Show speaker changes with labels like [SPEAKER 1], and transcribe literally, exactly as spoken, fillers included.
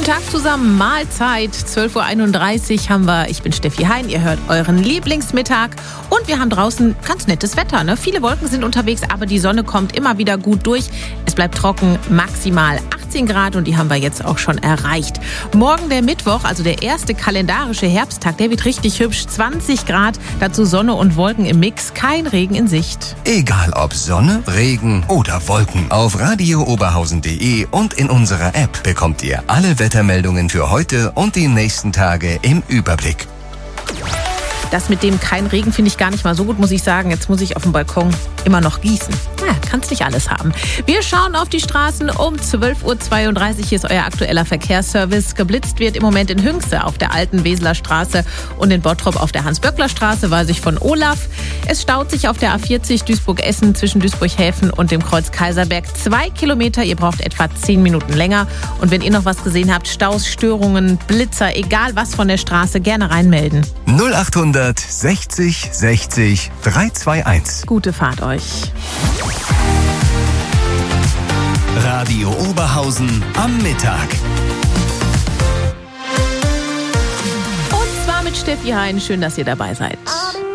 [SPEAKER 1] Guten Tag zusammen, Mahlzeit, zwölf Uhr einunddreißig haben wir. Ich bin Steffi Hein, ihr hört euren Lieblingsmittag und wir haben draußen ganz nettes Wetter. Ne? Viele Wolken sind unterwegs, aber die Sonne kommt immer wieder gut durch. Es bleibt trocken, maximal achtzehn Grad und die haben wir jetzt auch schon erreicht. Morgen der Mittwoch, also der erste kalendarische Herbsttag, der wird richtig hübsch, zwanzig Grad, dazu Sonne und Wolken im Mix, kein Regen in Sicht.
[SPEAKER 2] Egal ob Sonne, Regen oder Wolken, auf radio oberhausen punkt de und in unserer App bekommt ihr alle Wettermeldungen für heute und die nächsten Tage im Überblick.
[SPEAKER 1] Das mit dem kein Regen finde ich gar nicht mal so gut, muss ich sagen. Jetzt muss ich auf dem Balkon immer noch gießen. Ja, kannst nicht alles haben. Wir schauen auf die Straßen um zwölf Uhr zweiunddreißig. Hier ist euer aktueller Verkehrsservice. Geblitzt wird im Moment in Hünxe auf der alten Weseler Straße und in Bottrop auf der Hans-Böckler-Straße, weiß ich von Olaf. Es staut sich auf der A vierzig Duisburg-Essen zwischen Duisburg-Häfen und dem Kreuz Kaiserberg. Zwei Kilometer, ihr braucht etwa zehn Minuten länger. Und wenn ihr noch was gesehen habt, Staus, Störungen, Blitzer, egal was von der Straße, gerne reinmelden.
[SPEAKER 2] null achthundert sechzig sechzig dreihundertzweiundundzwanzig.
[SPEAKER 1] Gute Fahrt euch.
[SPEAKER 2] Radio Oberhausen am Mittag.
[SPEAKER 1] Und zwar mit Steffi Hein. Schön, dass ihr dabei seid.